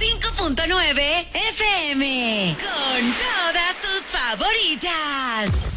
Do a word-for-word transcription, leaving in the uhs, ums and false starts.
cinco punto nueve F M. Con todas tus favoritas.